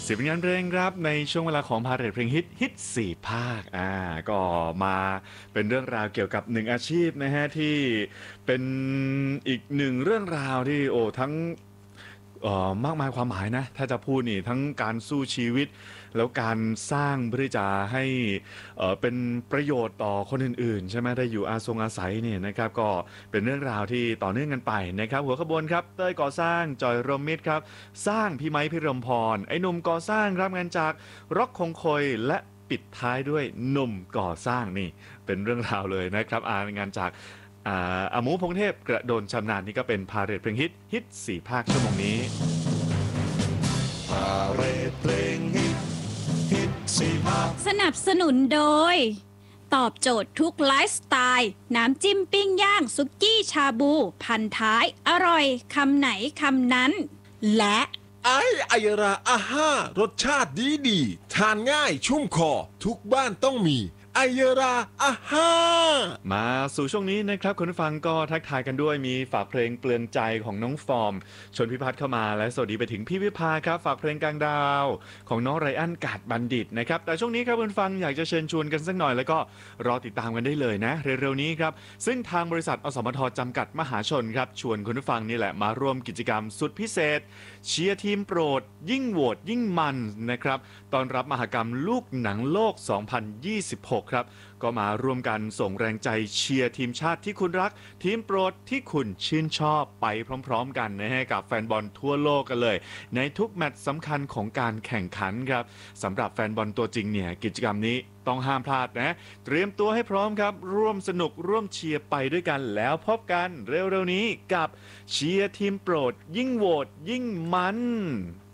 สิบผลงานเพลงครับในช่วงเวลาของพาเหรดเพลงฮิตสี่ภาคก็มาเป็นเรื่องราวเกี่ยวกับหนึ่งอาชีพนะฮะที่เป็นอีกหนึ่งเรื่องราวที่โอ้ทั้งมากมายความหมายนะถ้าจะพูดนี่ทั้งการสู้ชีวิตแล้วการสร้างเพื่อที่จะให้เป็นประโยชน์ต่อคนอื่นๆใช่ไหมได้อยู่อาศัยเนี่ยนะครับก็เป็นเรื่องราวที่ต่อเนื่องกันไปนะครับหัวขบวนครับเต้ยก่อสร้างจอยรวมมิตรครับสร้างพี่ไม้พิรมพรไอ้หนุ่มก่อสร้างรับงานจากร็อกคงคอยและปิดท้ายด้วยหนุ่มก่อสร้างนี่เป็นเรื่องราวเลยนะครับงานจากอาหมูพงเทพกระโดนชำนาญนี่ก็เป็นพาเหรดเพลงฮิตสี่ภาคชั่วโมงนี้พาเหรดเพลงฮิตสี่ภาคสนับสนุนโดยตอบโจทย์ทุกไลฟ์สไตล์น้ำจิ้มปิ้งย่างซุกี้ชาบูพันท้ายอร่อยคำไหนคำนั้นและไอยราอาห้ารสชาติดีทานง่ายชุ่มคอทุกบ้านต้องมีไอยราอาห้ามาสู่ช่วงนี้นะครับคุณผู้ฟังก็ทักทายกันด้วยมีฝากเพลงเปลืองใจของน้องฟอร์มชนพิพัฒน์เข้ามาและสวัสดีไปถึงพี่วิภาครับฝากเพลงกลางดาวของน้องไรอันกาดบัณฑิตนะครับแต่ช่วงนี้ครับคุณผู้ฟังอยากจะเชิญชวนกันสักหน่อยแล้วก็รอติดตามกันได้เลยนะเร็วๆนี้ครับซึ่งทางบริษัทอสมทจำกัดมหาชนครับชวนคุณผู้ฟังนี่แหละมาร่วมกิจกรรมสุดพิเศษเชียร์ทีมโปรดยิ่งโหวตยิ่งมันนะครับตอนรับมหกรรมลูกหนังโลก 2026 ครับก็มาร่วมกันส่งแรงใจเชียร์ทีมชาติที่คุณรักทีมโปรดที่คุณชื่นชอบไปพร้อมๆกันนะฮะกับแฟนบอลทั่วโลกกันเลยในทุกแมตช์สำคัญของการแข่งขันครับสำหรับแฟนบอลตัวจริงเนี่ยกิจกรรมนี้ต้องห้ามพลาดนะเตรียมตัวให้พร้อมครับร่วมสนุกร่วมเชียร์ไปด้วยกันแล้วพบกันเร็วๆนี้กับเชียร์ทีมโปรดยิ่งโหวตยิ่งมัน